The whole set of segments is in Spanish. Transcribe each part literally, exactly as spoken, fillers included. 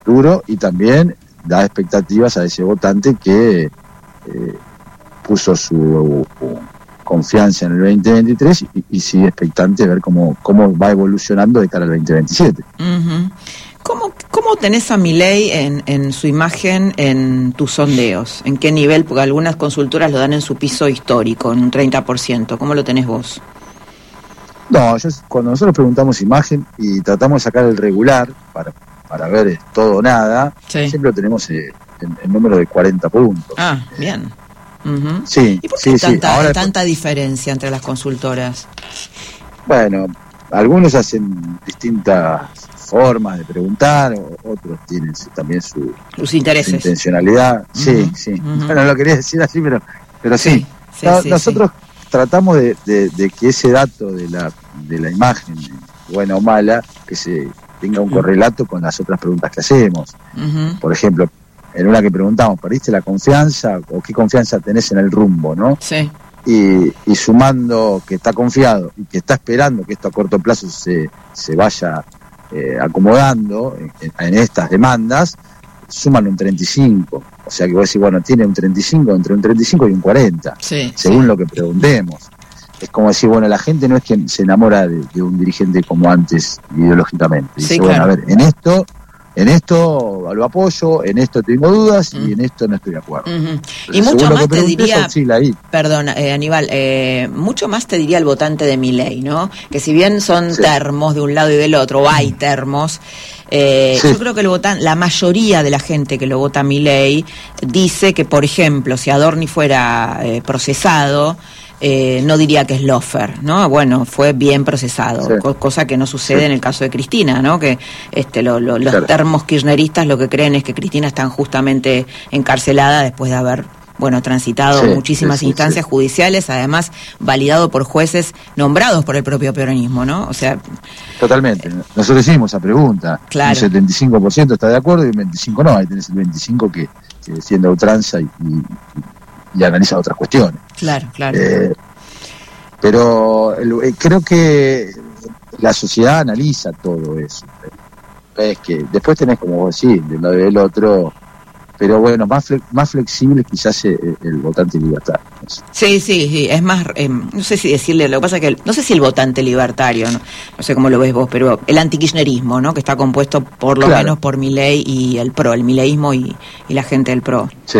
futuro, y también da expectativas a ese votante que eh, puso su confianza en el veinte veintitrés y, y sigue expectante de ver cómo, cómo va evolucionando de cara al veinte veintisiete. Uh-huh. ¿Cómo, ¿Cómo tenés a Milei en, en su imagen en tus sondeos? ¿En qué nivel? Porque algunas consultoras lo dan en su piso histórico, en un treinta por ciento. ¿Cómo lo tenés vos? No, yo, cuando nosotros preguntamos imagen y tratamos de sacar el regular para, para ver es todo o nada, sí. siempre lo tenemos eh, en, en número de cuarenta puntos. Ah, bien. Uh-huh. Sí, ¿Y por qué sí, tanta, sí. Ahora, tanta diferencia entre las consultoras? Bueno, algunos hacen distintas formas de preguntar, otros tienen también su, Sus intereses. su intencionalidad. Uh-huh. Sí, sí. Uh-huh. Bueno, no lo quería decir así, pero, pero sí. sí, sí, no, sí nosotros sí. tratamos de, de, de que ese dato de la, de la imagen, buena o mala, que se tenga un correlato con las otras preguntas que hacemos. Uh-huh. Por ejemplo, en una que preguntamos, ¿perdiste la confianza? ¿O qué confianza tenés en el rumbo, no? Sí. Y, y sumando que está confiado y que está esperando que esto a corto plazo se, se vaya eh, acomodando en, en estas demandas, suman un treinta y cinco. O sea que vos decís, bueno, tiene un treinta y cinco, entre un treinta y cinco y un cuarenta, sí, según sí. lo que preguntemos. Es como decir, bueno, la gente no es quien se enamora de, de un dirigente como antes ideológicamente. Dice, sí, bueno, claro. a ver, en esto... En esto lo apoyo, en esto tengo dudas uh-huh. y en esto no estoy de acuerdo. Uh-huh. Y mucho más te diría, ahí. perdón, eh, Aníbal, eh, mucho más te diría el votante de Milei, ¿no? Que si bien son sí. termos de un lado y del otro, o hay termos, eh, sí. yo creo que el votan, la mayoría de la gente que lo vota a Milei dice que, por ejemplo, si Adorni fuera eh, procesado, Eh, no diría que es lofer, ¿no? Bueno, fue bien procesado, sí. co- cosa que no sucede sí. en el caso de Cristina, ¿no? Que este lo, lo, los claro. termos kirchneristas lo que creen es que Cristina está injustamente encarcelada después de haber, bueno, transitado sí, muchísimas sí, sí, instancias sí. judiciales, además validado por jueces nombrados por el propio peronismo, ¿no? O sea... Totalmente. Nosotros hicimos esa pregunta. Claro. Un setenta y cinco por ciento está de acuerdo y el veinticinco por ciento no. Ahí tenés el veinticinco por ciento que, que defiende a ultranza y... y y analiza otras cuestiones. Claro, claro. Eh, pero eh, creo que la sociedad analiza todo eso. Es que después tenés, como vos decís, de un lado y del otro, pero bueno, más fle- más flexible quizás el, el votante libertario. Sí, sí, sí, es más, eh, no sé si decirle, lo que pasa es que, no sé si el votante libertario, no, no sé cómo lo ves vos, pero el antikirchnerismo, ¿no? Que está compuesto por lo claro. menos por Milei y el PRO, el mileísmo y, y la gente del PRO. Sí.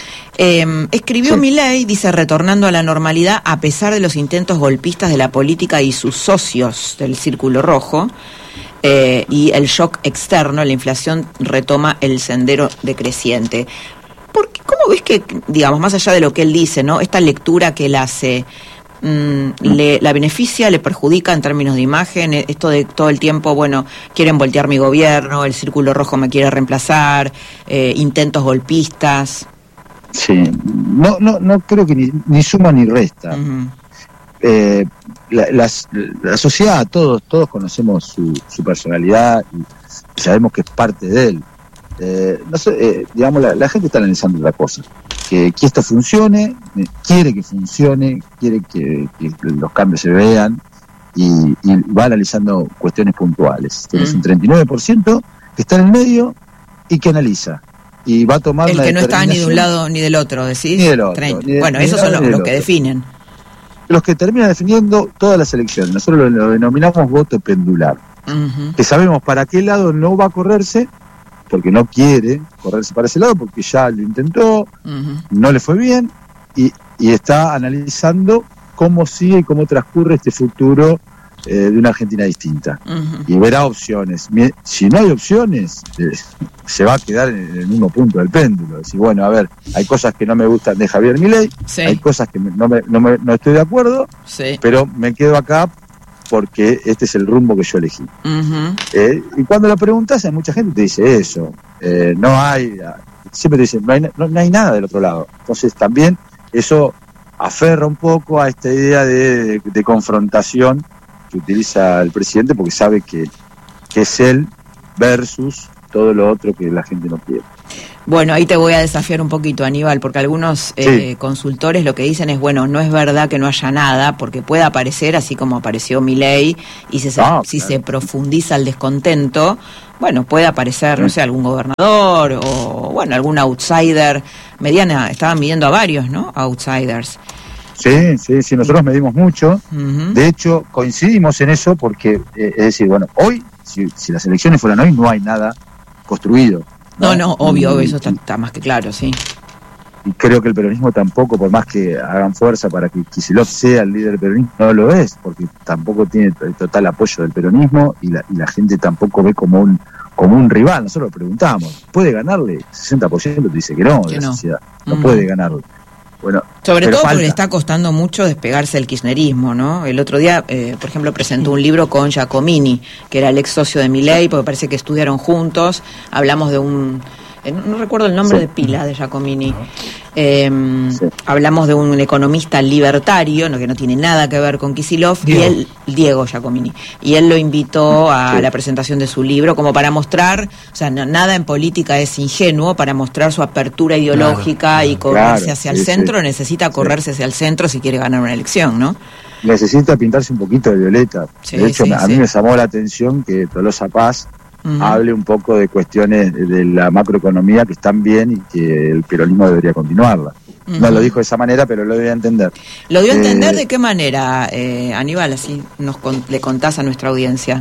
Eh, escribió sí. Milei, dice, retornando a la normalidad a pesar de los intentos golpistas de la política y sus socios del Círculo Rojo, eh, y el shock externo, la inflación retoma el sendero decreciente. ¿Por qué, ¿Cómo ves que, digamos, más allá de lo que él dice, ¿no? Esta lectura que él hace, mmm, le, ¿la beneficia, le perjudica en términos de imagen? Esto de todo el tiempo, bueno, quieren voltear mi gobierno, el Círculo Rojo me quiere reemplazar, eh, intentos golpistas... Sí, no, no, no creo que ni, ni suma ni resta. Uh-huh. Eh, la, la, la sociedad, todos, todos conocemos su, su personalidad y sabemos que es parte de él. Eh, no sé, eh, digamos, la, la gente está analizando otra cosa. Que, que esto funcione, eh, quiere que funcione, quiere que, que los cambios se vean y, y va analizando cuestiones puntuales. Tienes uh-huh. un treinta y nueve por ciento que está en el medio y que analiza. Y va a tomar el una que no está ni de un lado ni del otro, decís. Ni del otro. Ni de, bueno, ni esos de son los, los que otro. definen. Los que terminan definiendo todas las elecciones. Nosotros lo, lo denominamos voto pendular. Uh-huh. Que sabemos para qué lado no va a correrse, porque no quiere correrse para ese lado, porque ya lo intentó, uh-huh. no le fue bien, y, y está analizando cómo sigue y cómo transcurre este futuro eh, de una Argentina distinta. Uh-huh. Y verá opciones. Si no hay opciones, eh, se va a quedar en el mismo punto del péndulo. Decir, bueno, a ver, hay cosas que no me gustan de Javier Milei, sí. hay cosas que no, me, no, me, no estoy de acuerdo, sí. pero me quedo acá porque este es el rumbo que yo elegí. Uh-huh. Eh, y cuando lo preguntas, hay mucha gente te dice eso. Eh, no hay, siempre te dicen, no hay, no, no hay nada del otro lado. Entonces también eso aferra un poco a esta idea de, de, de confrontación que utiliza el presidente, porque sabe que, que es él versus todo lo otro que la gente no quiere. Bueno, ahí te voy a desafiar un poquito, Aníbal, porque algunos eh, sí. consultores lo que dicen es, bueno, no es verdad que no haya nada, porque puede aparecer, así como apareció Milei, y si se, ah, si claro. se profundiza el descontento, bueno, puede aparecer, sí. no sé, algún gobernador o, bueno, algún outsider. Mediana, estaban midiendo a varios, ¿no? Outsiders. Sí, sí, sí, nosotros medimos mucho. Uh-huh. De hecho, coincidimos en eso porque, eh, es decir, bueno, hoy, si, si las elecciones fueran hoy, no hay nada construido. No, no, no obvio, y, eso está, está más que claro, sí. Y creo que el peronismo tampoco, por más que hagan fuerza para que Kicillof sea el líder del peronismo, no lo es, porque tampoco tiene el total apoyo del peronismo y la, y la gente tampoco ve como un como un rival. Nosotros preguntamos, ¿puede ganarle? sesenta por ciento te dice que no, que de la no. sociedad, no Mm. puede ganarle. Bueno, sobre todo falta. porque le está costando mucho despegarse del kirchnerismo, ¿no? El otro día, eh, por ejemplo, presentó un libro con Giacomini, que era el ex socio de Milei, porque parece que estudiaron juntos. Hablamos de un... Eh, no, no recuerdo el nombre sí. de pila de Giacomini. Eh, sí. Hablamos de un economista libertario, no, que no tiene nada que ver con Kicillof, Diego. y él, Diego Giacomini, y él lo invitó a sí. la presentación de su libro como para mostrar, o sea, no, nada en política es ingenuo, para mostrar su apertura ideológica claro, y correrse claro, hacia sí, el centro, sí. necesita correrse sí. hacia el centro si quiere ganar una elección, ¿no? Necesita pintarse un poquito de violeta. Sí, de hecho, sí, a sí. mí me llamó la atención que Tolosa Paz Uh-huh. hable un poco de cuestiones de la macroeconomía que están bien y que el peronismo debería continuarla. Uh-huh. No lo dijo de esa manera, pero lo dio a entender. ¿Lo dio a entender eh, de qué manera, eh, Aníbal? Así nos con, le contás a nuestra audiencia.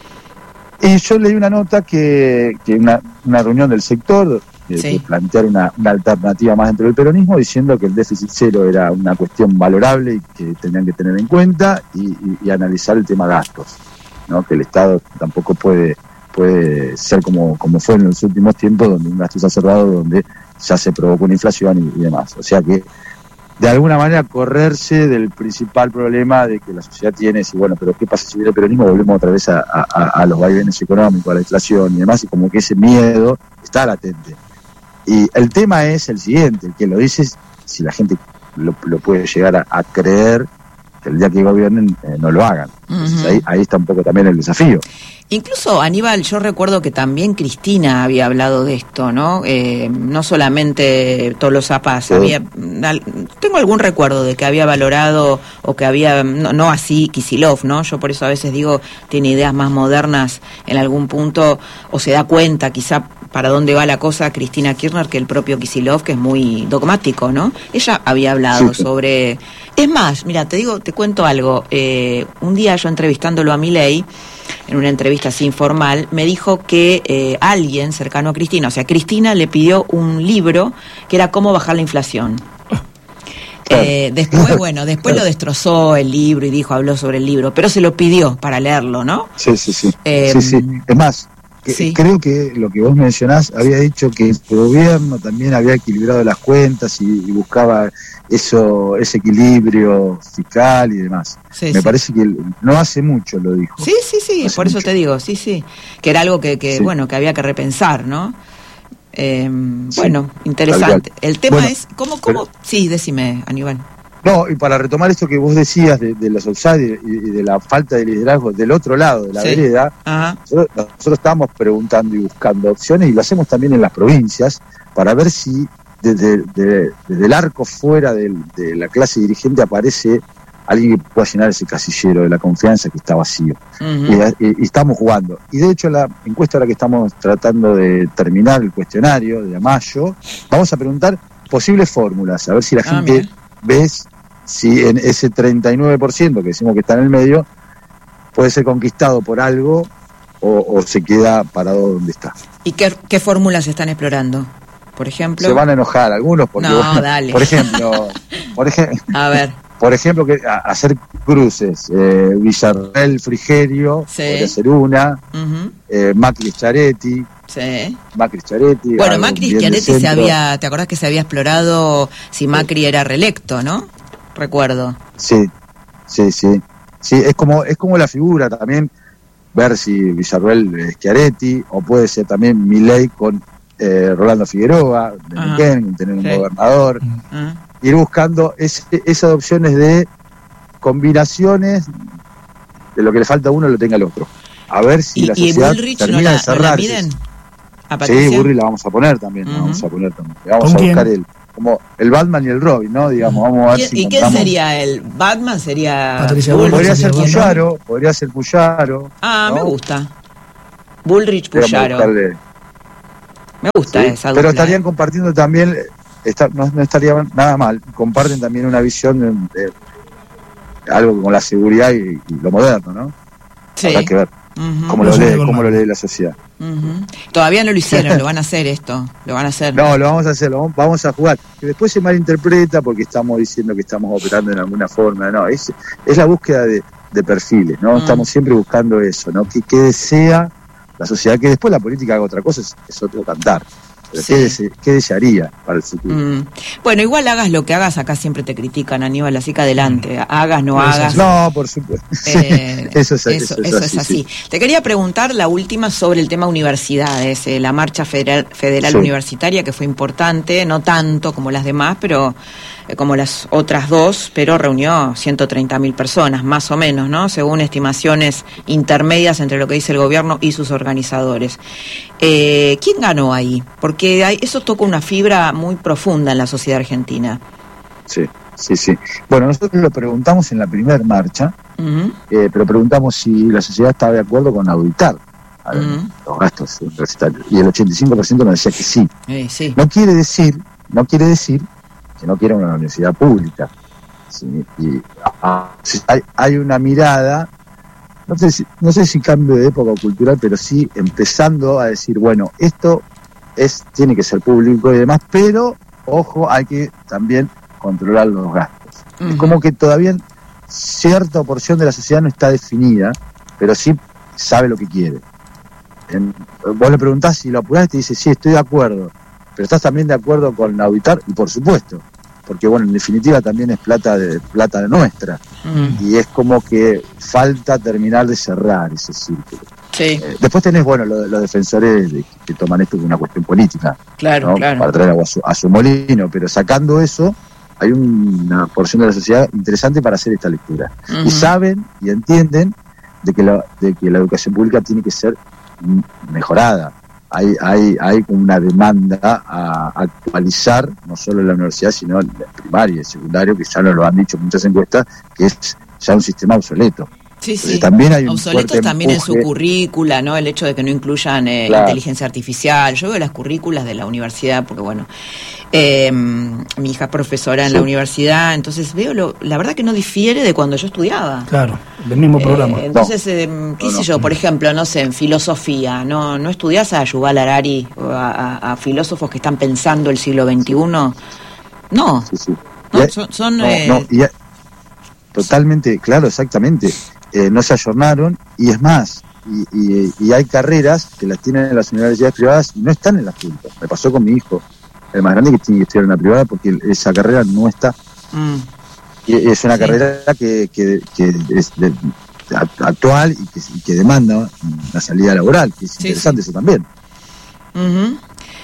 Y yo leí una nota que, que una, una reunión del sector de, sí. de plantear una, una alternativa más dentro del peronismo, diciendo que el déficit cero era una cuestión valorable y que tenían que tener en cuenta y, y, y analizar el tema gastos, ¿no? Que el Estado tampoco puede puede ser como, como fue en los últimos tiempos, donde un gasto exacerbado, donde ya se provocó una inflación y, y demás. O sea que, de alguna manera, correrse del principal problema de que la sociedad tiene, y bueno, pero ¿qué pasa si viene el peronismo? Volvemos otra vez a, a, a los vaivenes económicos, a la inflación y demás, y como que ese miedo está latente. Y el tema es el siguiente, el que lo dice, si la gente lo, lo puede llegar a, a creer, que el día que gobiernen eh, no lo hagan. Entonces uh-huh. ahí, ahí está un poco también el desafío. Incluso, Aníbal, yo recuerdo que también Cristina había hablado de esto, ¿no? Eh, no solamente Tolosa Paz, sí. había, tengo algún recuerdo de que había valorado, o que había, no, no así Kicillof, ¿no? Yo por eso a veces digo, tiene ideas más modernas en algún punto, o se da cuenta quizá para dónde va la cosa Cristina Kirchner, que el propio Kicillof, que es muy dogmático, ¿no? Ella había hablado sí. sobre... Es más, mira, te digo, te cuento algo. Eh, un día yo entrevistándolo a Milei, en una entrevista así informal, me dijo que eh, alguien cercano a Cristina, o sea, Cristina le pidió un libro que era Cómo bajar la inflación. Eh, después, bueno, después lo destrozó el libro y dijo, habló sobre el libro, pero se lo pidió para leerlo, ¿no? Sí, sí, sí. Eh, sí, sí. Es más, que, sí. creo que lo que vos mencionás había dicho que el gobierno también había equilibrado las cuentas y, y buscaba eso, ese equilibrio fiscal y demás. Sí, Me sí. parece que no hace mucho lo dijo. Sí, sí, sí, no por eso mucho. te digo, sí, sí. Que era algo que, que sí. bueno, que había que repensar, ¿no? Eh, sí, bueno, interesante. El tema bueno, es, ¿cómo, cómo? Pero, sí, decime, Aníbal. No, y para retomar esto que vos decías de, de los outsiders y, y de la falta de liderazgo del otro lado de la sí. vereda, nosotros, nosotros estamos preguntando y buscando opciones, y lo hacemos también en las provincias, para ver si desde, de, desde el arco fuera de, de la clase dirigente aparece alguien que pueda llenar ese casillero de la confianza que está vacío. Uh-huh. y, y, y estamos jugando. Y de hecho la encuesta ahora que estamos tratando de terminar el cuestionario de mayo, vamos a preguntar posibles fórmulas, a ver si la ah, gente mira. ve si en ese treinta y nueve por ciento que decimos que está en el medio puede ser conquistado por algo o, o se queda parado donde está. ¿Y qué, qué fórmulas están explorando? Por ejemplo, se van a enojar algunos porque no, bueno, dale. por ejemplo, por ejemplo, a ver, por ejemplo que a, hacer cruces, eh, Villarreal Frigerio, sí. podría ser una, uh-huh. eh, Macri Schiaretti, sí. Macri Schiaretti. Bueno, Macri Schiaretti se había, ¿te acordás que se había explorado si Macri sí. era reelecto, no? Recuerdo. Sí, sí, sí, sí, es como es como la figura también, ver si Villarreal es Schiaretti, o puede ser también Milei con Eh, Rolando Figueroa, de uh-huh. Neuquén, tener un sí. gobernador, uh-huh. ir buscando ese, esas opciones de combinaciones de lo que le falta a uno lo tenga al otro. A ver si ¿Y, la sociedad y termina no la, de cerrarse. ¿no la miden? ¿A Patricia? Sí, Burri la vamos a poner también, uh-huh. la vamos a poner también. Vamos a quién? buscar el, como el Batman y el Robin, ¿no? Digamos, vamos a ver ¿Y, si ¿y qué sería el Batman? Sería Patricia Bullrich. Podría ser Bullrich, Puyaro, podría ser Puyaro. Ah, ¿no? me gusta. Bullrich Puyaro. Me gusta sí, esa dupla. Pero estarían compartiendo también, está, no, no estaría nada mal, comparten también una visión de, de algo con la seguridad y, y lo moderno, ¿no? Sí. Habrá que ver uh-huh. cómo, lo lee, cómo lo lee la sociedad. Uh-huh. Todavía no lo hicieron, lo van a hacer esto, lo van a hacer. No, lo vamos a hacer, lo vamos a jugar. Que después se malinterpreta porque estamos diciendo que estamos operando en alguna forma, no, es, es la búsqueda de, de perfiles, ¿no? Uh-huh. Estamos siempre buscando eso, ¿no? Que, que desea la sociedad, que después la política haga otra cosa, es, es otro cantar. Pero sí. ¿qué, dese, ¿Qué desearía para el futuro? Mm. Bueno, igual hagas lo que hagas, acá siempre te critican, Aníbal, así que adelante, hagas, no hagas. No, por supuesto. Eh, eso es, eso, eso es eso así. Es así. Sí. Te quería preguntar la última sobre el tema universidades, eh, la marcha federal, federal sí. universitaria, que fue importante, no tanto como las demás, pero eh, como las otras dos, pero reunió ciento treinta mil personas, más o menos, ¿no? Según estimaciones intermedias entre lo que dice el gobierno y sus organizadores. Eh, ¿Quién ganó ahí? Porque hay, eso toca una fibra muy profunda en la sociedad argentina. Sí, sí, sí. Bueno, nosotros lo preguntamos en la primera marcha, uh-huh. eh, pero preguntamos si la sociedad estaba de acuerdo con auditar a uh-huh. los gastos universitarios. Y el ochenta y cinco por ciento nos decía que sí. Eh, sí. No quiere decir, no quiere decir que no quiera una universidad pública. ¿Sí? Y ah, hay, hay una mirada. No sé, si, no sé si cambio de época cultural, pero sí empezando a decir, bueno, esto es tiene que ser público y demás, pero, ojo, hay que también controlar los gastos. Uh-huh. Es como que todavía cierta porción de la sociedad no está definida, pero sí sabe lo que quiere. En, vos le preguntás si lo apurás y te dice, sí, estoy de acuerdo, pero estás también de acuerdo con auditar, y por supuesto, porque bueno, en definitiva también es plata de plata de nuestra, mm. y es como que falta terminar de cerrar ese círculo. Sí. Eh, después tenés, bueno, los, los defensores de, que toman esto como una cuestión política, claro, ¿no? claro. Para traer agua a su, a su molino, pero sacando eso, hay una porción de la sociedad interesante para hacer esta lectura. Uh-huh. Y saben y entienden de que, la, de que la educación pública tiene que ser mejorada. Hay, hay, hay una demanda a actualizar, no solo en la universidad, sino en la primaria y el secundario, que ya nos lo han dicho muchas encuestas, que es ya un sistema obsoleto. Sí, sí. También hay un obsoletos también empuje. En su currícula, ¿no? El hecho de que no incluyan eh, claro. inteligencia artificial. Yo veo las currículas de la universidad, porque bueno, eh, mi hija es profesora en sí. la universidad, entonces veo, lo, la verdad que no difiere de cuando yo estudiaba. Claro, del mismo eh, programa. Entonces, no. eh, qué no, sé no. yo, por ejemplo, no sé, en filosofía, ¿no no estudiás a Yuval Harari o a, a, a filósofos que están pensando el siglo veintiuno? No, sí, sí. no hay, son... son no, eh, no, y hay, totalmente, claro, exactamente. Eh, no se ayornaron, y es más, y, y, y hay carreras que las tienen en las universidades privadas y no están en las públicas. Me pasó con mi hijo, el más grande, que tiene que estudiar en la privada porque esa carrera no está. Mm. Y es una sí. carrera que, que, que es de, de, actual y que, y que demanda una salida laboral, que es sí, interesante sí. eso también. Uh-huh.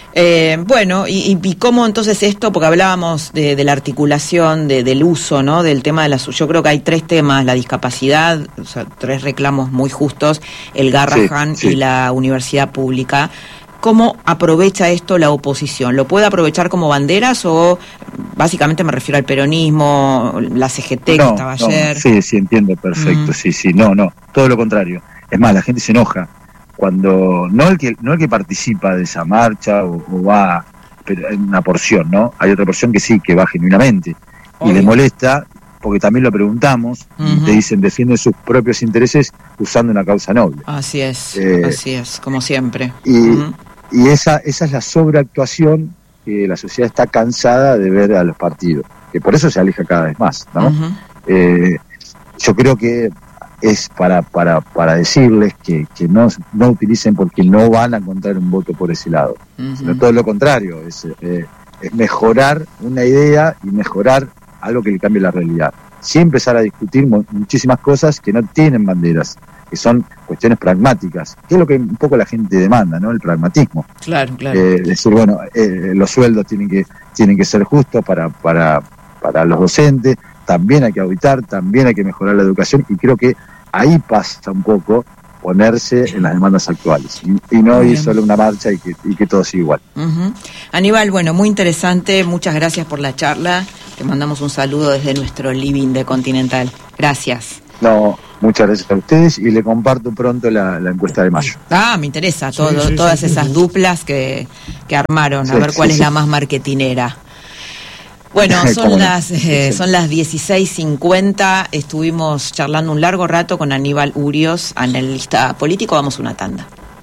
Eh, bueno, y, y cómo entonces esto, porque hablábamos de, de la articulación, de, del uso, ¿no? Del tema de la... Yo creo que hay tres temas, la discapacidad, o sea, tres reclamos muy justos, el Garrahan sí, sí. y la universidad pública. ¿Cómo aprovecha esto la oposición? ¿Lo puede aprovechar como banderas o básicamente me refiero al peronismo, la C G T no, que estaba no, ayer? Sí, sí, entiendo, perfecto, mm. sí, sí, no, no, todo lo contrario. Es más, la gente se enoja cuando no el que no el que participa de esa marcha o, o va, pero en una porción, ¿no? Hay otra porción que sí, que va genuinamente y le molesta, porque también lo preguntamos, uh-huh. te dicen defienden sus propios intereses usando una causa noble. Así es, eh, así es, como siempre. Y, uh-huh. y esa esa es la sobreactuación que la sociedad está cansada de ver a los partidos, que por eso se aleja cada vez más, ¿no? Uh-huh. Eh, yo creo que es para para para decirles que, que no, no utilicen, porque no van a encontrar un voto por ese lado, uh-huh. sino todo lo contrario, es, eh, es mejorar una idea y mejorar algo que le cambie la realidad. Sí empezar a discutir mo- muchísimas cosas que no tienen banderas, que son cuestiones pragmáticas, que es lo que un poco la gente demanda, ¿no? El pragmatismo. Claro, claro. Eh, decir, bueno, eh, los sueldos tienen que tienen que ser justos para para para los docentes, también hay que auditar, también hay que mejorar la educación, y creo que ahí pasa un poco ponerse en las demandas actuales y, y no ir solo una marcha y que, y que todo siga igual. Uh-huh. Aníbal, bueno, muy interesante, muchas gracias por la charla, te mandamos un saludo desde nuestro living de Continental. Gracias. No, muchas gracias a ustedes y le comparto pronto la, la encuesta de mayo. Ah, me interesa, todo, sí, sí, todas sí, esas sí. duplas que, que armaron, Sí, a ver cuál sí, es sí. la más marketinera. Bueno, son las eh, son las dieciséis cincuenta, estuvimos charlando un largo rato con Aníbal Urios, analista político, vamos a una tanda.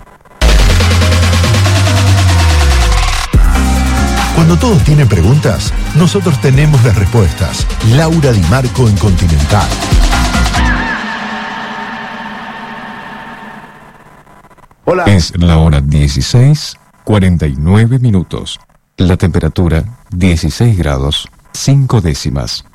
Cuando todos tienen preguntas, nosotros tenemos las respuestas. Laura Di Marco en Continental. Hola. Es la hora dieciséis, cuarenta y nueve minutos. La temperatura, dieciséis grados, cinco décimas.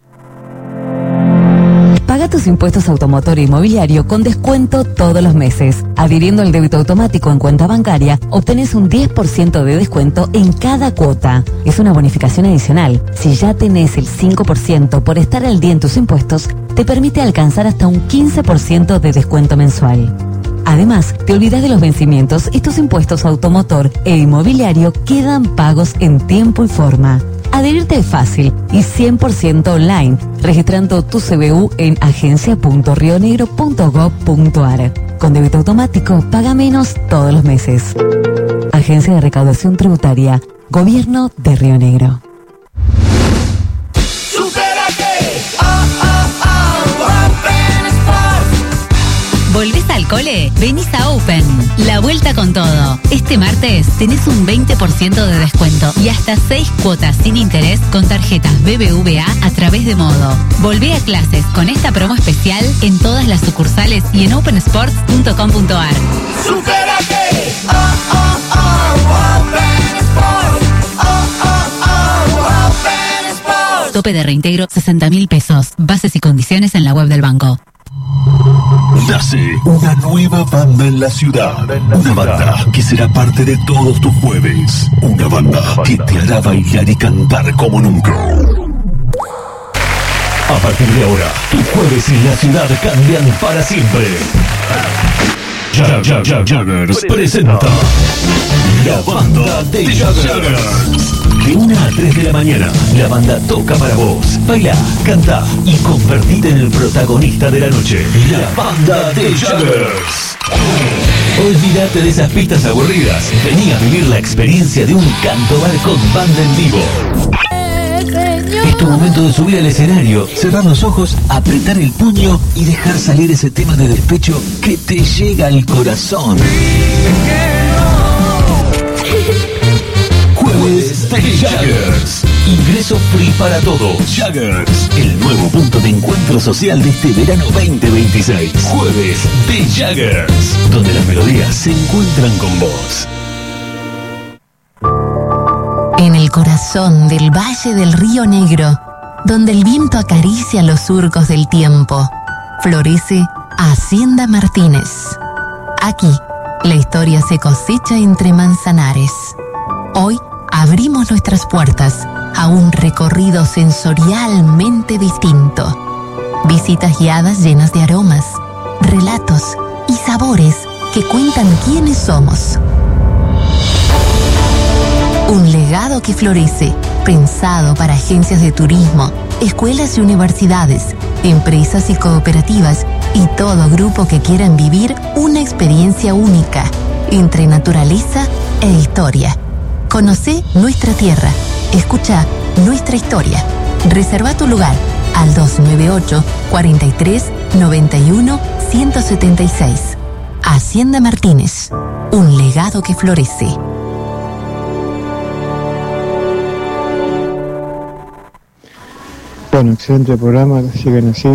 Paga tus impuestos automotor e inmobiliario con descuento todos los meses. Adhiriendo al débito automático en cuenta bancaria, obtenés un diez por ciento de descuento en cada cuota. Es una bonificación adicional. Si ya tenés el cinco por ciento por estar al día en tus impuestos, te permite alcanzar hasta un quince por ciento de descuento mensual. Además, te olvidas de los vencimientos y tus impuestos automotor e inmobiliario quedan pagos en tiempo y forma. Adherirte es fácil y cien por ciento online, registrando tu C B U en agencia punto rionegro punto gob punto ar. Con débito automático, paga menos todos los meses. Agencia de Recaudación Tributaria, Gobierno de Río Negro. ¿Volvés al cole? Venís a Open. La vuelta con todo. Este martes tenés un veinte por ciento de descuento y hasta seis cuotas sin interés con tarjetas B B V A a través de Modo. Volvé a clases con esta promo especial en todas las sucursales y en open sports punto com punto ar. ¡Supérate! ¡Oh, oh, oh! Open Sports. ¡Oh, oh, oh! Open Sports. Tope de reintegro sesenta mil pesos. Bases y condiciones en la web del banco. Nace una nueva banda en la ciudad. Una banda que será parte de todos tus jueves. Una banda que te hará bailar y cantar como nunca. A partir de ahora, tus jueves en la ciudad cambian para siempre. Jag- Jag- Jag- Jaggers presenta la banda de Jaggers. De una a tres de la mañana, la banda toca para vos. Baila, canta y convertite en el protagonista de la noche. La banda de Jaggers. Olvídate de esas pistas aburridas. Vení a vivir la experiencia de un canto bar con banda en vivo. Es tu momento de subir al escenario, cerrar los ojos, apretar el puño y dejar salir ese tema de despecho que te llega al corazón. Jueves de Jaggers. Ingreso free para todos. Jaggers, el nuevo punto de encuentro social de este verano veinte veintiséis. Jueves de Jaggers, donde las melodías se encuentran con vos. En el corazón del Valle del Río Negro, donde el viento acaricia los surcos del tiempo, florece Hacienda Martínez. Aquí, la historia se cosecha entre manzanares. Hoy abrimos nuestras puertas a un recorrido sensorialmente distinto. Visitas guiadas llenas de aromas, relatos y sabores que cuentan quiénes somos. Un legado que florece, pensado para agencias de turismo, escuelas y universidades, empresas y cooperativas y todo grupo que quieran vivir una experiencia única entre naturaleza e historia. Conocé nuestra tierra, escucha nuestra historia. Reserva tu lugar al dos nueve ocho, cuatro tres, nueve uno, uno siete seis. Hacienda Martínez, un legado que florece. Bueno, excelente programa, sigan así.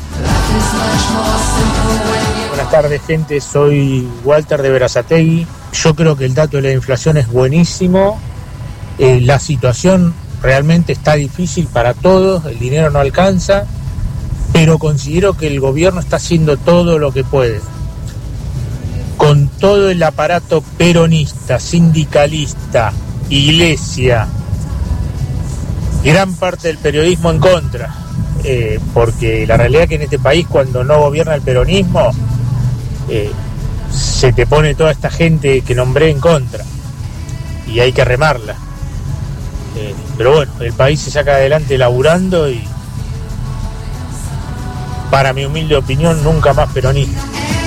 Buenas tardes, gente, soy Walter de Berazategui. Yo creo que el dato de la inflación es buenísimo. Eh, la situación realmente está difícil para todos, el dinero no alcanza, pero considero que el gobierno está haciendo todo lo que puede. Con todo el aparato peronista, sindicalista, iglesia, gran parte del periodismo en contra, eh, porque la realidad es que en este país, cuando no gobierna el peronismo, eh, se te pone toda esta gente que nombré en contra y hay que remarla. Eh, pero bueno, el país se saca adelante laburando y, para mi humilde opinión, nunca más peronista.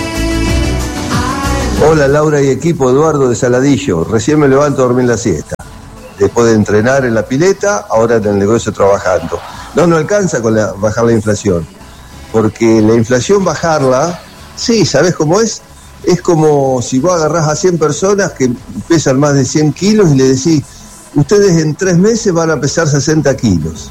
Hola Laura y equipo, Eduardo de Saladillo. Recién me levanto a dormir la siesta. Después de entrenar en la pileta, ahora en el negocio trabajando. No, no alcanza con la, bajar la inflación. Porque la inflación bajarla, sí, ¿sabés cómo es? Es como si vos agarrás a cien personas que pesan más de cien kilos y le decís, ustedes en tres meses van a pesar sesenta kilos.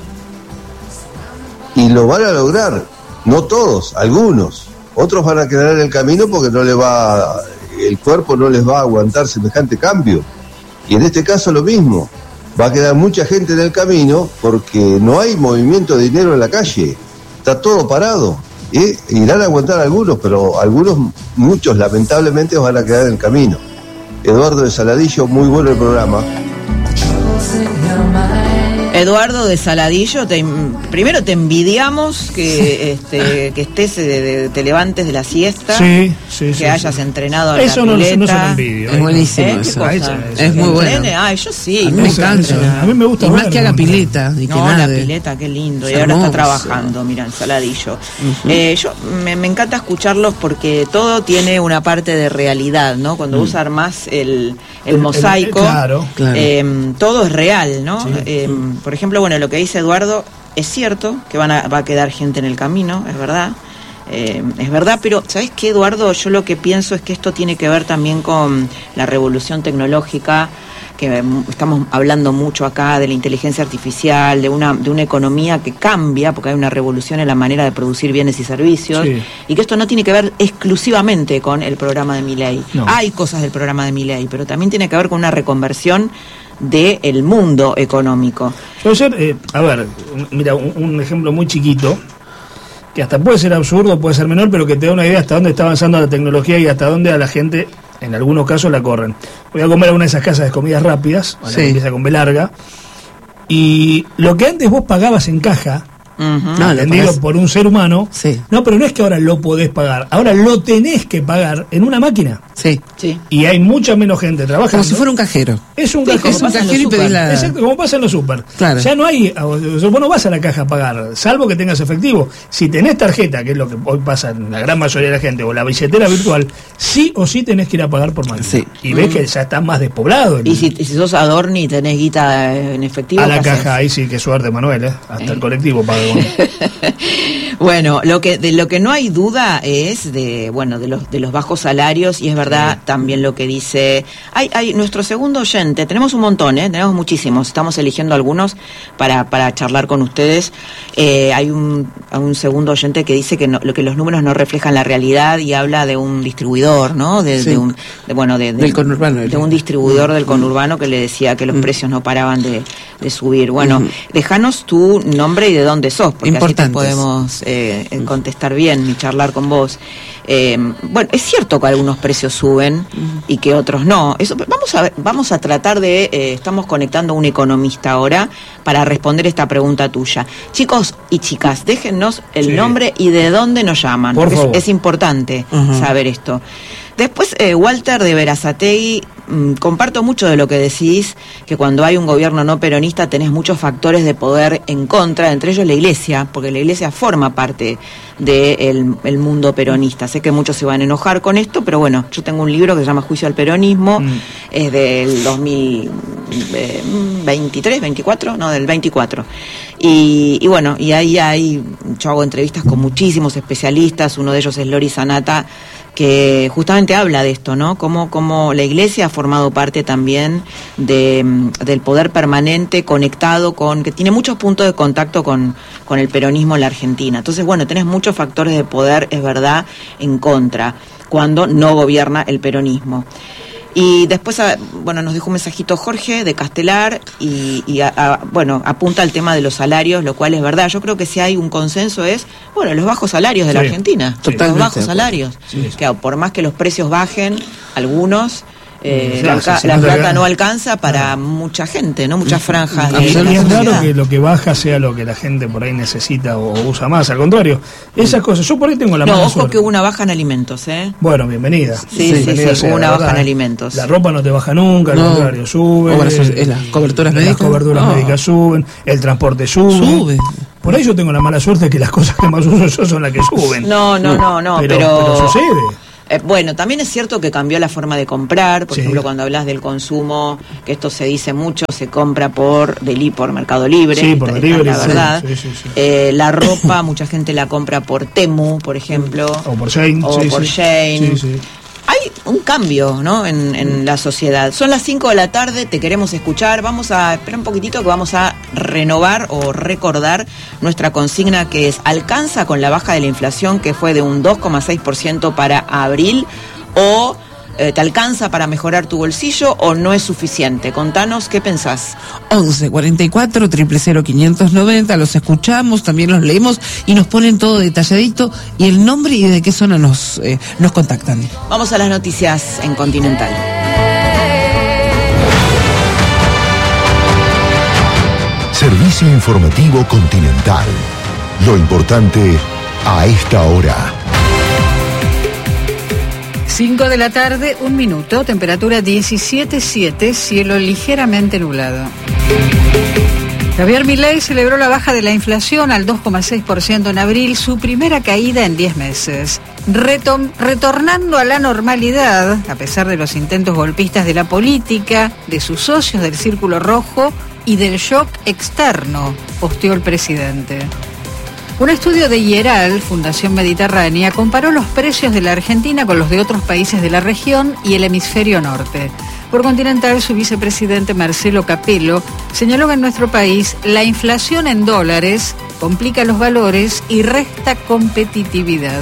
Y lo van a lograr. No todos, algunos. Otros van a quedar en el camino porque no les va, el cuerpo no les va a aguantar semejante cambio. Y en este caso lo mismo. Va a quedar mucha gente en el camino porque no hay movimiento de dinero en la calle. Está todo parado. ¿Eh? Irán a aguantar algunos, pero algunos, muchos lamentablemente van a quedar en el camino. Eduardo de Saladillo, muy bueno el programa. Eduardo de Saladillo, te, primero te envidiamos que este, que estés, de, de, te levantes de la siesta, sí, sí, que sí, hayas sí. entrenado Eso en la no, pileta. No se lo envidio. Es buenísimo. ¿Eh? Eso. ¿Qué cosa? Es muy bueno. Ay, yo sí. A mí me encanta. A mí me gusta. Y más que haga pileta. Y que no, nade. la pileta, qué lindo. Es y ahora hermoso. está trabajando, mira, en Saladillo. Uh-huh. eh, yo me, me encanta escucharlos porque todo tiene una parte de realidad, ¿no? Cuando Mm. vos armás el, el, El- mosaico, el- claro, claro. eh, todo es real, ¿no? Sí. Eh, por ejemplo, bueno, lo que dice Eduardo es cierto, que van a, va a quedar gente en el camino, es verdad. Eh, es verdad, pero ¿sabés qué, Eduardo? Yo lo que pienso es que esto tiene que ver también con la revolución tecnológica, que mm, estamos hablando mucho acá de la inteligencia artificial, de una, de una economía que cambia, porque hay una revolución en la manera de producir bienes y servicios, Sí. y que esto no tiene que ver exclusivamente con el programa de Milei. No. Hay cosas del programa de Milei, pero también tiene que ver con una reconversión del mundo económico. Yo ayer, eh, a ver, un- mira, un, un ejemplo muy chiquito, que hasta puede ser absurdo, puede ser menor, pero que te da una idea hasta dónde está avanzando la tecnología y hasta dónde a la gente, en algunos casos, la corren. Voy a comer a una de esas casas de comidas rápidas, a la Sí. que empieza con B larga, y lo que antes vos pagabas en caja, Ujú. No, lo atendido pagás- por un ser humano, Sí. no, pero no es que ahora lo podés pagar, ahora lo tenés que pagar en una máquina. Sí. Sí. Y hay mucha menos gente trabajando. Como si fuera un cajero. Es un Sí, cajero. como Es un pasa en cajero y los pedís super. la... Exacto, como pasa en los super. Claro. Ya no hay, vos no vas a la caja a pagar, salvo que tengas efectivo. Si tenés tarjeta, que es lo que hoy pasa en la gran mayoría de la gente, o la billetera virtual, sí o sí tenés que ir a pagar por máquina. Sí. Y ves que ya está más despoblado. el- Y si, y si sos Adorni y tenés guita en efectivo, a la ¿qué haces? caja, ahí sí, que suerte, Manuel, ¿eh? Hasta el colectivo paga. con- Bueno, lo que de lo que no hay duda es de bueno de los de los bajos salarios, y es verdad también lo que dice hay hay nuestro segundo oyente, tenemos un montón, eh, tenemos muchísimos, estamos eligiendo algunos para para charlar con ustedes. Eh, hay un un segundo oyente que dice que no, lo que los números no reflejan la realidad y habla de un distribuidor, ¿no? De, Sí. de un de, bueno de, de- Del conurbano. de un distribuidor del conurbano que le decía que los Mm. precios no paraban de, de subir. Bueno, Ujú. déjanos tu nombre y de dónde sos, porque así te Importantes. podemos eh, eh, contestar bien y charlar con vos. Eh, bueno, es cierto que algunos precios suben y que otros no. Eso, vamos a ver, vamos a tratar de, eh, estamos conectando a un economista ahora para responder esta pregunta tuya. Chicos y chicas, déjennos el Sí. nombre y de dónde nos llaman. Por Es, favor. es importante Ujú. saber esto. Después, eh, Walter de Berazategui, mm, comparto mucho de lo que decís, que cuando hay un gobierno no peronista tenés muchos factores de poder en contra, entre ellos la Iglesia, porque la Iglesia forma parte del el mundo peronista. Sé que muchos se van a enojar con esto, pero bueno, yo tengo un libro que se llama Juicio al Peronismo, Mm. es del dos mil veintitrés, veinticuatro, no, del veinticuatro. Y, y bueno, y ahí hay, yo hago entrevistas con muchísimos especialistas, uno de ellos es Lori Sanata, que justamente habla de esto, ¿no? Cómo, cómo la Iglesia ha formado parte también de, mm, del poder permanente conectado con, que tiene muchos puntos de contacto con, con el peronismo en la Argentina. Entonces, bueno, tenés muchos factores de poder, es verdad, en contra, cuando no gobierna el peronismo. Y después, ah, bueno, nos dejó un mensajito Jorge de Castelar y, y a- a- bueno, apunta al tema de los salarios, lo cual es verdad. Yo creo que si hay un consenso es, bueno, los bajos salarios de la Sí, Argentina. sí. Los Totalmente bajos de acuerdo. salarios. Sí, sí. Claro, por más que los precios bajen, algunos, Eh, Claro, la, sí, sí, la no te plata alcanza. no alcanza para mucha gente, ¿no? Muchas franjas de Y la es sociedad. raro que lo que baja sea lo que la gente por ahí necesita o usa más. Al contrario, esas cosas. Yo por ahí tengo la No, mala ojo suerte. que hubo una baja en alimentos, ¿eh? Bueno, bienvenida. Sí, sí, Bienvenida sí, sea, hubo una la baja verdad. en alimentos. La ropa no te baja nunca, al No. contrario, sube. O las- eh, las coberturas las médicas. coberturas No. médicas suben, el transporte sube. Sube. Por ahí yo tengo la mala suerte que las cosas que más uso yo son las que suben. No, no, no, no, pero, pero... pero sucede. Eh, bueno, también es cierto que cambió la forma de comprar. Por Sí. ejemplo, cuando hablas del consumo, que esto se dice mucho, se compra por Deli, por Mercado Libre. Sí, por esta- delivery, esta es sí, la verdad. sí, sí, sí. Eh, la ropa, mucha gente la compra por Temu, por ejemplo. O por Shane. O sí, por sí. Shane. Sí, sí. Hay un cambio, ¿no? En, en la sociedad. Son las cinco de la tarde, te queremos escuchar. Vamos a esperar un poquitito que vamos a renovar o recordar nuestra consigna, que es: ¿alcanza con la baja de la inflación, que fue de un dos coma seis por ciento para abril? ¿O eh, te alcanza para mejorar tu bolsillo o no es suficiente? Contanos qué pensás. once cuarenta y cuatro, cero cero cero, quinientos noventa, los escuchamos, también los leemos y nos ponen todo detalladito y el nombre y de qué zona nos, eh, nos contactan. Vamos a las noticias en Continental. Servicio informativo Continental. Lo importante a esta hora. cinco de la tarde, un minuto, temperatura diecisiete punto siete, cielo ligeramente nublado. Javier Milei celebró la baja de la inflación al dos coma seis por ciento en abril, su primera caída en diez meses. Retom- retornando a la normalidad, a pesar de los intentos golpistas de la política, de sus socios del Círculo Rojo y del shock externo, posteó el presidente. Un estudio de Ieral, Fundación Mediterránea, comparó los precios de la Argentina con los de otros países de la región y el hemisferio norte. Por Continental, su vicepresidente Marcelo Capello señaló que en nuestro país la inflación en dólares complica los valores y resta competitividad.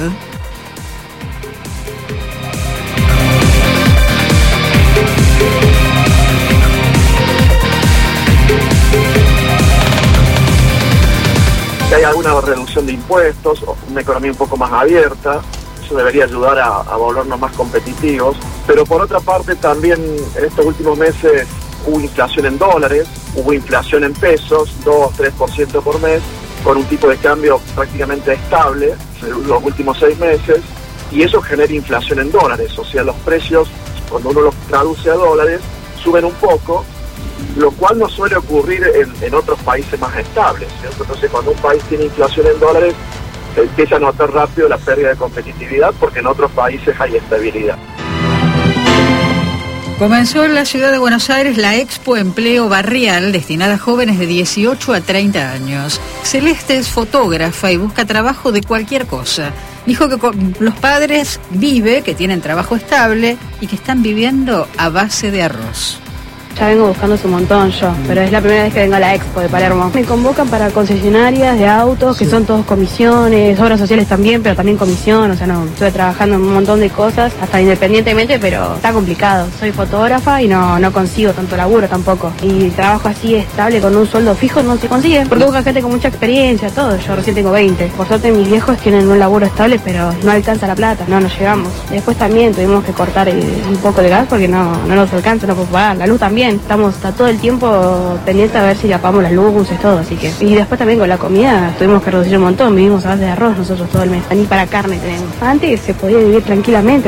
Si hay alguna reducción de impuestos o una economía un poco más abierta, eso debería ayudar a, a volvernos más competitivos. Pero por otra parte también en estos últimos meses hubo inflación en dólares, hubo inflación en pesos, dos a tres por ciento por mes, con un tipo de cambio prácticamente estable en los últimos seis meses, y eso genera inflación en dólares, o sea, los precios, cuando uno los traduce a dólares, suben un poco, lo cual no suele ocurrir en, en otros países más estables, ¿cierto? Entonces, cuando un país tiene inflación en dólares, se empieza a notar rápido la pérdida de competitividad, porque en otros países hay estabilidad. Comenzó en la ciudad de Buenos Aires la Expo Empleo Barrial, destinada a jóvenes de dieciocho a treinta años. Celeste es fotógrafa y busca trabajo de cualquier cosa. Dijo que con los padres vive, que tienen trabajo estable y que están viviendo a base de arroz. Ya vengo buscando hace un montón yo, pero es la primera vez que vengo a la Expo de Palermo. Me convocan para concesionarias de autos, que son todos comisiones, obras sociales también, pero también comisión, o sea, no, estuve trabajando en un montón de cosas, hasta independientemente, pero está complicado. Soy fotógrafa y no, no consigo tanto laburo tampoco. Y trabajo así estable con un sueldo fijo no se consigue, porque buscan gente con mucha experiencia, todo. Yo recién tengo veinte. Por suerte mis viejos tienen un laburo estable, pero no alcanza la plata, no nos llegamos. Después también tuvimos que cortar el- un poco de gas porque no, no nos alcanza, no podemos pagar. La luz también. Estamos está todo el tiempo pendientes a ver si apagamos las luces, todo, así que. Y después también con la comida tuvimos que reducir un montón, vivimos a base de arroz nosotros todo el mes, ni para carne tenemos. Antes se podía vivir tranquilamente.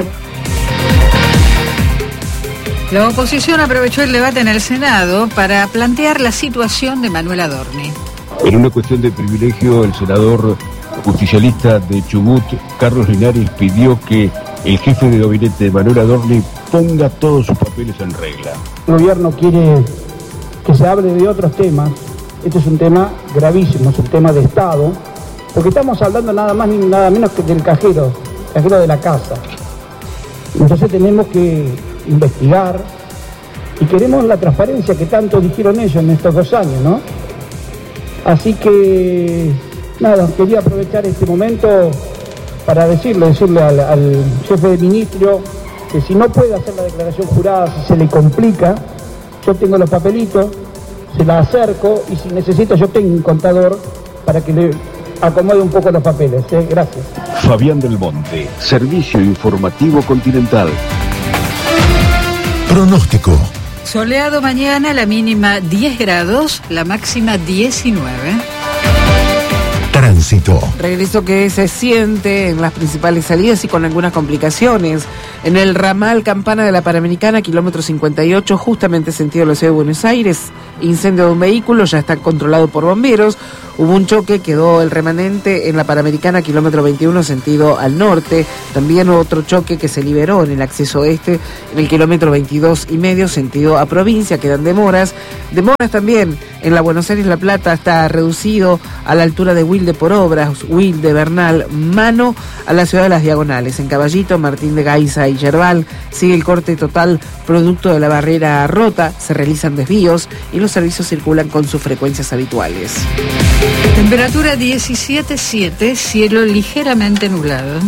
La oposición aprovechó el debate en el Senado para plantear la situación de Manuel Adorni. En una cuestión de privilegio, el senador justicialista de Chubut, Carlos Linares, pidió que el jefe de gabinete, Manuel Adorni, ponga todos sus papeles en regla. El gobierno quiere que se hable de otros temas. Este es un tema gravísimo, es un tema de Estado, porque estamos hablando nada más ni nada menos que del cajero, cajero de la casa. Entonces tenemos que investigar y queremos la transparencia que tanto dijeron ellos en estos dos años, ¿no? Así que, nada, quería aprovechar este momento para decirle, decirle al, al jefe de ministro que si no puede hacer la declaración jurada, si se le complica, yo tengo los papelitos, se la acerco y si necesita yo tengo un contador para que le acomode un poco los papeles. ¿eh? Gracias. Fabián del Monte, Servicio Informativo Continental. Pronóstico. Soleado mañana, la mínima diez grados, la máxima diecinueve. Tránsito. Regreso que se siente en las principales salidas y con algunas complicaciones. En el ramal Campana de la Panamericana, kilómetro cincuenta y ocho, justamente sentido de la ciudad de Buenos Aires. Incendio de un vehículo, ya está controlado por bomberos. Hubo un choque, quedó el remanente en la Panamericana, kilómetro veintiuno, sentido al norte. También otro choque que se liberó en el acceso este, en el kilómetro veintidós y medio, sentido a provincia, quedan demoras. Demoras también en la Buenos Aires La Plata, está reducido a la altura de Wilde por obras, Wilde, Bernal, Mano, a la ciudad de Las Diagonales. En Caballito, Martín de Gaiza y Yerbal sigue el corte total producto de la barrera rota, se realizan desvíos y los servicios circulan con sus frecuencias habituales. Temperatura diecisiete punto siete, cielo ligeramente nublado.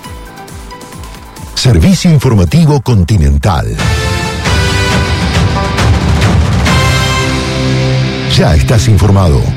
Servicio informativo Continental. Ya estás informado.